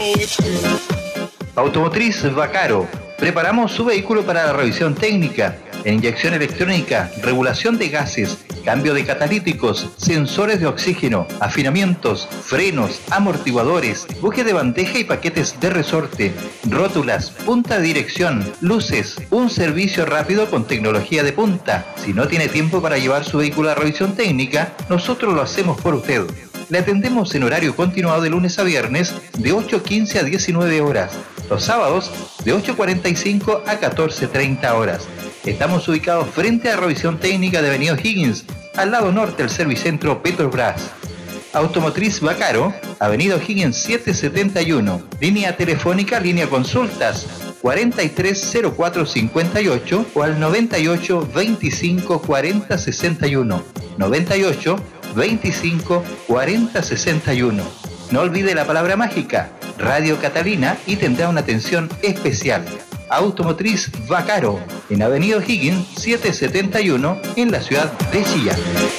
Automotriz Vaccaro. Preparamos su vehículo para la revisión técnica, inyección electrónica, regulación de gases, cambio de catalíticos, sensores de oxígeno, afinamientos, frenos, amortiguadores, bujes de bandeja y paquetes de resorte, rótulas, punta de dirección, luces, un servicio rápido con tecnología de punta. Si no tiene tiempo para llevar su vehículo a revisión técnica, nosotros lo hacemos por usted. Le atendemos en horario continuado de lunes a viernes de 8:15 a 19 horas. Los sábados de 8:45 a 14:30 horas. Estamos ubicados frente a Revisión Técnica de Avenida O'Higgins, al lado norte del Servicentro Petrobras. Automotriz Vaccaro, Avenida O'Higgins 771. Línea telefónica, línea consultas 430458 o al 98 25 40 61. 98 25 40 61. No olvide la palabra mágica, Radio Catalina, y tendrá una atención especial. Automotriz Vaccaro, en Avenida O'Higgins 771, en la ciudad de Chillán.